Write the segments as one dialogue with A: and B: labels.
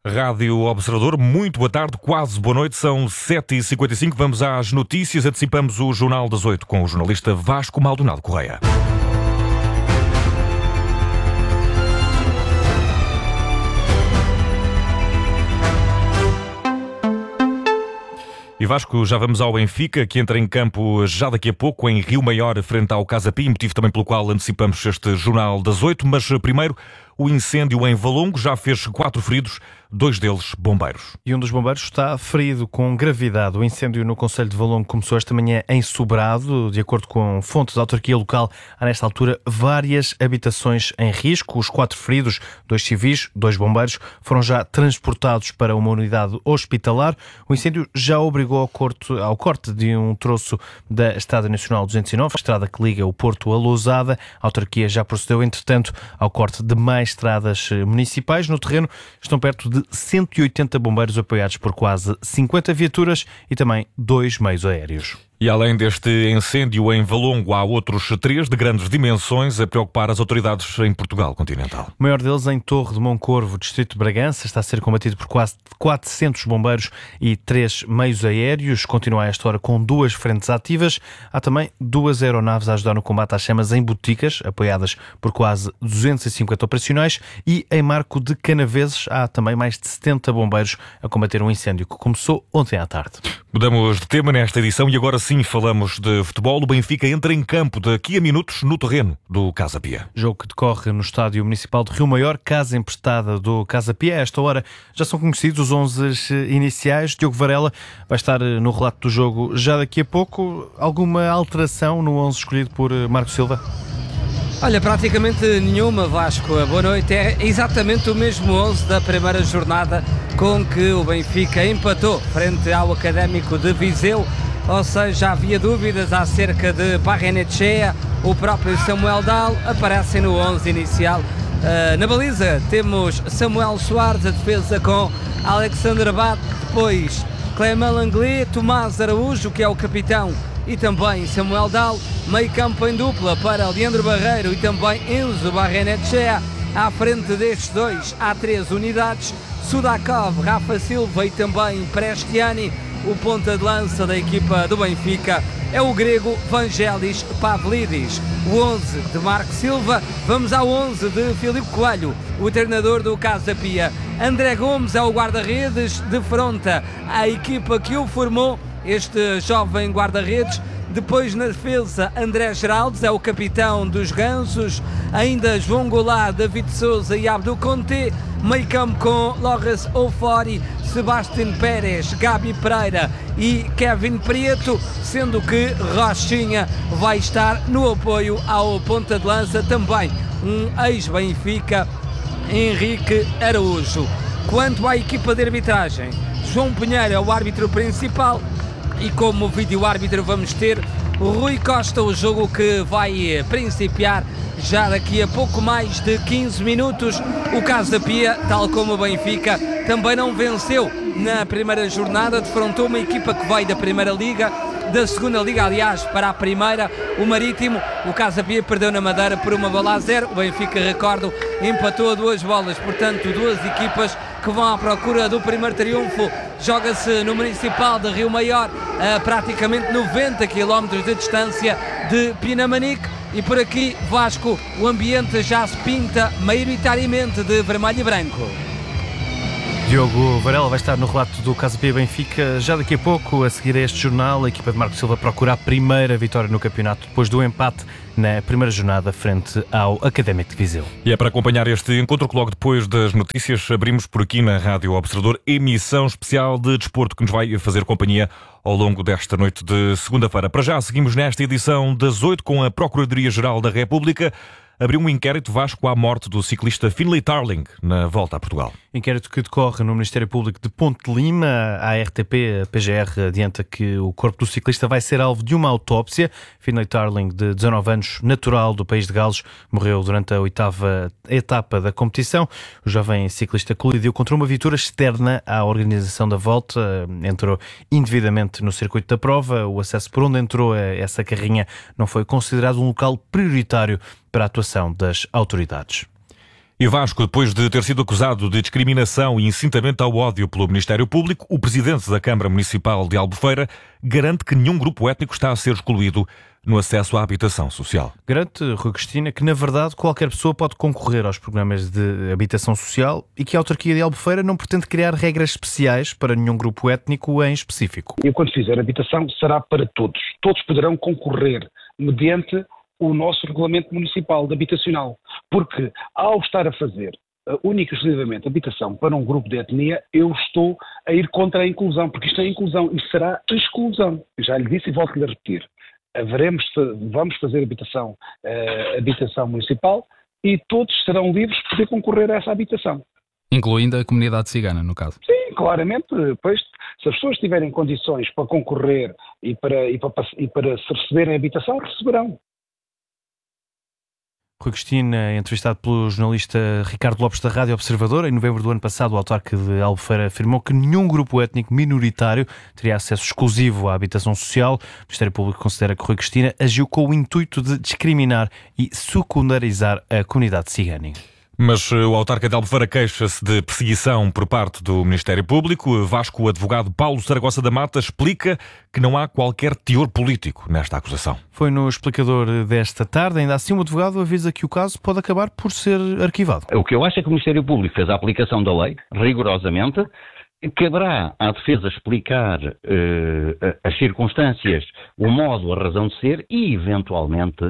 A: Rádio Observador, muito boa tarde, quase boa noite, são 7h55, vamos às notícias, antecipamos o Jornal das 8 com o jornalista Vasco Maldonado Correia. E Vasco, já vamos ao Benfica, que entra em campo já daqui a pouco, em Rio Maior, frente ao Casa Pia, motivo também pelo qual antecipamos este Jornal das 8, mas primeiro, o incêndio em Valongo já fez 4 feridos, 2 deles bombeiros.
B: E um dos bombeiros está ferido com gravidade. O incêndio no concelho de Valongo começou esta manhã em Sobrado. De acordo com fontes da autarquia local, há nesta altura várias habitações em risco. Os 4 feridos, 2 civis, 2 bombeiros, foram já transportados para uma unidade hospitalar. O incêndio já obrigou ao corte de um troço da Estrada Nacional 209, a estrada que liga o Porto a Lousada. A autarquia já procedeu, entretanto, ao corte de mais estradas municipais. No terreno estão perto de 180 bombeiros apoiados por quase 50 viaturas e também 2 meios aéreos.
A: E além deste incêndio em Valongo, há outros 3 de grandes dimensões a preocupar as autoridades em Portugal continental.
B: O maior deles em Torre de Moncorvo, distrito de Bragança, está a ser combatido por quase 400 bombeiros e 3 meios aéreos. Continua a esta hora com 2 frentes ativas. Há também 2 aeronaves a ajudar no combate às chamas em Boticas, apoiadas por quase 250 operacionais. E em Marco de Canaveses há também mais de 70 bombeiros a combater um incêndio que começou ontem à tarde.
A: Mudamos de tema nesta edição e agora sim falamos de futebol. O Benfica entra em campo daqui a minutos no terreno do Casa Pia.
B: Jogo que decorre no Estádio Municipal de Rio Maior, casa emprestada do Casa Pia. A esta hora já são conhecidos os 11 iniciais. Diogo Varela vai estar no relato do jogo já daqui a pouco. Alguma alteração no 11 escolhido por Marco Silva?
C: Olha, praticamente nenhuma, Vasco. Boa noite. É exatamente o mesmo 11 da primeira jornada com que o Benfica empatou frente ao Académico de Viseu. Ou seja, havia dúvidas acerca de Barrenechea, o próprio Samuel Dal aparecem no 11 inicial. Na baliza temos Samuel Soares, a defesa com Alexandre Abad, depois Clément Lenglet, Tomás Araújo, que é o capitão, e também Samuel Dal. Meio campo em dupla para Leandro Barreiro e também Enzo Barrenechea. À frente destes dois há 3 unidades: Sudakov, Rafa Silva e também Prestiani. O ponta de lança da equipa do Benfica é o grego Vangelis Pavlidis. O 11 de Marco Silva. Vamos ao 11 de Filipe Coelho, o treinador do Casa Pia. André Gomes é o guarda-redes, defronta a equipa que o formou, este jovem guarda-redes. Depois na defesa, André Geraldes é o capitão dos Gansos. Ainda João Goulart, David Souza e Abdul Conte. Meio campo com Loris Ofori, Sebastián Pérez, Gabi Pereira e Kevin Prieto, sendo que Rochinha vai estar no apoio ao ponta de lança, também um ex-Benfica, Henrique Araújo. Quanto à equipa de arbitragem, João Pinheiro é o árbitro principal e como vídeo-árbitro vamos ter Rui Costa. O jogo que vai principiar já daqui a pouco mais de 15 minutos. O Casa Pia, tal como o Benfica, também não venceu na primeira jornada, defrontou uma equipa que veio da Primeira Liga, da Segunda Liga, aliás, para a Primeira, o Marítimo. O Casa Pia perdeu na Madeira por 1-0. O Benfica, recordo, empatou a 2 bolas. Portanto, 2 equipas que vão à procura do primeiro triunfo. Joga-se no Municipal de Rio Maior, a praticamente 90 km de distância de Pinamanique. E por aqui, Vasco, o ambiente já se pinta maioritariamente de vermelho e branco.
B: Diogo Varela vai estar no relato do Casa Pia Benfica já daqui a pouco. A seguir a este jornal, a equipa de Marco Silva procura a primeira vitória no campeonato depois do empate na primeira jornada frente ao Académico de Viseu.
A: E é para acompanhar este encontro que logo depois das notícias abrimos por aqui na Rádio Observador emissão especial de desporto que nos vai fazer companhia ao longo desta noite de segunda-feira. Para já seguimos nesta edição das 8 com a Procuradoria-Geral da República. Abriu um inquérito, Vasco, à morte do ciclista Finlay Tarling na volta a Portugal.
B: Inquérito que decorre no Ministério Público de Ponte de Lima. A RTP, a PGR, adianta que o corpo do ciclista vai ser alvo de uma autópsia. Finlay Tarling, de 19 anos, natural do país de Gales, morreu durante a 8ª etapa da competição. O jovem ciclista colidiu contra uma viatura externa à organização da volta. Entrou indevidamente no circuito da prova. O acesso por onde entrou essa carrinha não foi considerado um local prioritário para a atuação das autoridades.
A: E Vasco, depois de ter sido acusado de discriminação e incitamento ao ódio pelo Ministério Público, o presidente da Câmara Municipal de Albufeira garante que nenhum grupo étnico está a ser excluído no acesso à habitação social.
B: Garante, Rui Cristina, que na verdade qualquer pessoa pode concorrer aos programas de habitação social e que a autarquia de Albufeira não pretende criar regras especiais para nenhum grupo étnico em específico.
D: E quando fizer habitação será para todos. Todos poderão concorrer mediante o nosso regulamento municipal de habitacional, porque ao estar a fazer única e exclusivamente habitação para um grupo de etnia, eu estou a ir contra a inclusão, porque isto é inclusão e será exclusão. Eu já lhe disse e volto-lhe a repetir. Vamos fazer habitação municipal e todos serão livres de poder concorrer a essa habitação.
E: Incluindo a comunidade cigana, no caso.
D: Sim, claramente. Pois, se as pessoas tiverem condições para concorrer e para se receberem habitação, receberão.
B: Rui Cristina, entrevistado pelo jornalista Ricardo Lopes da Rádio Observador, em novembro do ano passado, o autarca de Albufeira afirmou que nenhum grupo étnico minoritário teria acesso exclusivo à habitação social. O Ministério Público considera que Rui Cristina agiu com o intuito de discriminar e secundarizar a comunidade cigana.
A: Mas o autarca de Albufeira queixa-se de perseguição por parte do Ministério Público. Vasco, o advogado Paulo Saragossa da Mata, explica que não há qualquer teor político nesta acusação.
B: Foi no explicador desta tarde. Ainda assim, o advogado avisa que o caso pode acabar por ser arquivado.
F: O que eu acho é que o Ministério Público fez a aplicação da lei, rigorosamente. Caberá à defesa explicar as circunstâncias, o modo, a razão de ser e, eventualmente,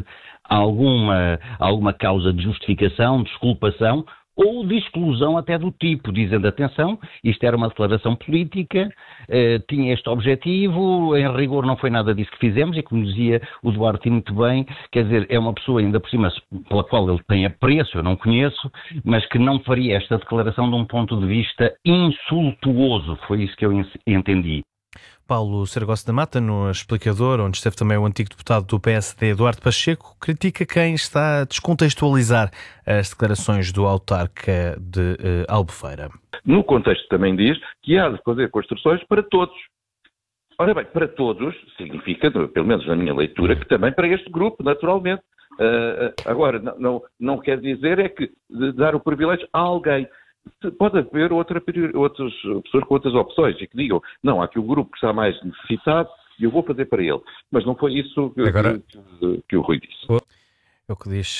F: alguma causa de justificação, de exculpação ou de exclusão até do tipo, dizendo, atenção, isto era uma declaração política, tinha este objetivo, em rigor não foi nada disso que fizemos, e como dizia o Duarte muito bem, quer dizer, é uma pessoa ainda por cima pela qual ele tem apreço, eu não conheço, mas que não faria esta declaração de um ponto de vista insultuoso, foi isso que eu entendi.
B: Paulo Saragossa da Mata, no explicador, onde esteve também o antigo deputado do PSD, Eduardo Pacheco, critica quem está a descontextualizar as declarações do autarca de Albufeira.
G: No contexto também diz que há de fazer construções para todos. Ora bem, para todos significa, pelo menos na minha leitura, que também para este grupo, naturalmente. Agora, não quer dizer é que dar o privilégio a alguém. Pode haver outras pessoas com outras opções e que digam, não, há aqui um grupo que está mais necessitado e eu vou fazer para ele. Mas não foi isso que o Rui disse.
B: É o que diz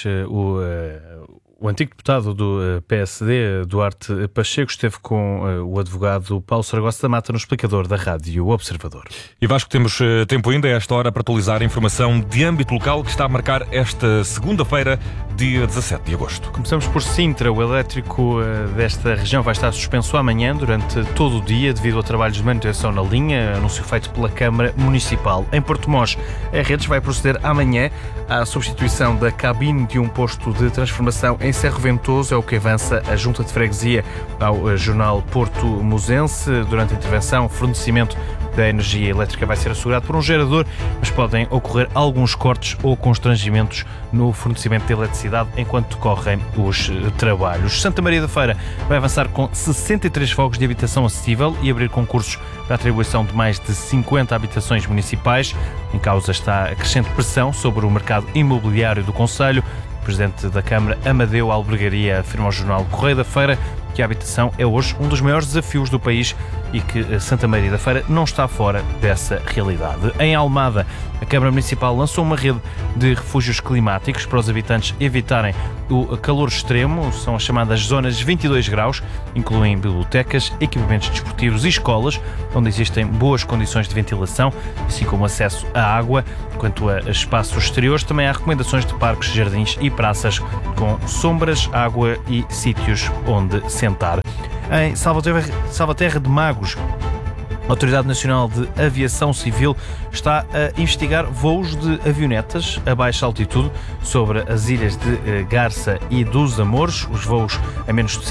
B: o antigo deputado do PSD, Duarte Pacheco, esteve com o advogado Paulo Saragossa da Mata no explicador da Rádio Observador.
A: E Vasco, temos tempo ainda a esta hora para atualizar a informação de âmbito local que está a marcar esta segunda-feira, dia 17 de agosto.
B: Começamos por Sintra. O elétrico desta região vai estar suspenso amanhã durante todo o dia devido a trabalhos de manutenção na linha, anúncio feito pela Câmara Municipal. Em Portomós, a Redes vai proceder amanhã à substituição da cabine de um posto de transformação em Cerro Ventoso, é o que avança a Junta de Freguesia ao jornal Porto Mosense. Durante a intervenção, o fornecimento da energia elétrica vai ser assegurado por um gerador, mas podem ocorrer alguns cortes ou constrangimentos no fornecimento de eletricidade enquanto decorrem os trabalhos. Santa Maria da Feira vai avançar com 63 fogos de habitação acessível e abrir concursos para a atribuição de mais de 50 habitações municipais. Em causa está a crescente pressão sobre o mercado imobiliário do concelho. O presidente da Câmara, Amadeu Albergaria, afirma ao jornal Correio da Feira que a habitação é hoje um dos maiores desafios do país e que Santa Maria da Feira não está fora dessa realidade. Em Almada, a Câmara Municipal lançou uma rede de refúgios climáticos para os habitantes evitarem o calor extremo. São as chamadas zonas 22 graus, incluem bibliotecas, equipamentos desportivos e escolas, onde existem boas condições de ventilação, assim como acesso à água. Quanto a espaços exteriores, também há recomendações de parques, jardins e praças com sombras, água e sítios onde sentar. Em Salvaterra de Magos, a Autoridade Nacional de Aviação Civil está a investigar voos de avionetas a baixa altitude sobre as ilhas de Garça e dos Amores. Os voos a menos de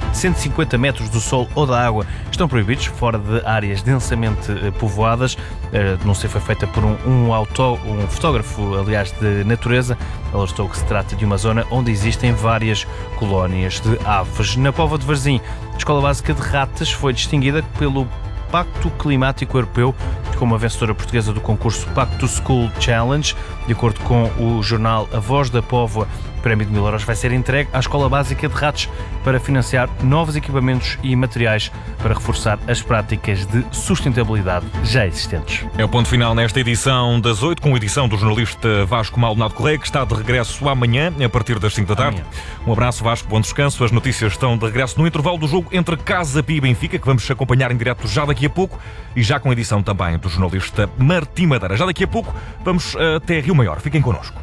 B: 150 metros do sol ou da água estão proibidos, fora de áreas densamente povoadas. A denúncia foi feita por um fotógrafo, aliás, de natureza. Alertou que se trata de uma zona onde existem várias colónias de aves. Na Póvoa de Varzim, a Escola Básica de Ratas foi distinguida pelo Pacto Climático Europeu como a vencedora portuguesa do concurso Pacto School Challenge. De acordo com o jornal A Voz da Póvoa, O prémio de 1000 euros vai ser entregue à Escola Básica de Ratos para financiar novos equipamentos e materiais para reforçar as práticas de sustentabilidade já existentes.
A: É o ponto final nesta edição das 8, com a edição do jornalista Vasco Maldonado Correia, que está de regresso amanhã, a partir das 5 da tarde. Um abraço, Vasco, bom descanso. As notícias estão de regresso no intervalo do jogo entre Casa Pia e Benfica, que vamos acompanhar em direto já daqui a pouco, e já com a edição também do jornalista Martim Madeira. Já daqui a pouco vamos até Rio Maior. Fiquem connosco.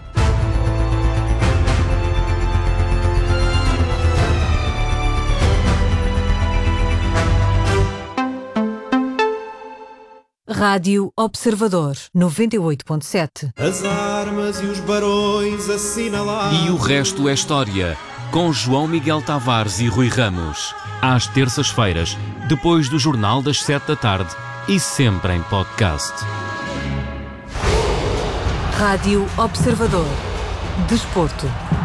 H: Rádio Observador 98.7.
I: As armas e os barões assinalados.
J: E o resto é história, com João Miguel Tavares e Rui Ramos. Às terças-feiras, depois do Jornal das 7 da tarde e sempre em podcast.
H: Rádio Observador. Desporto.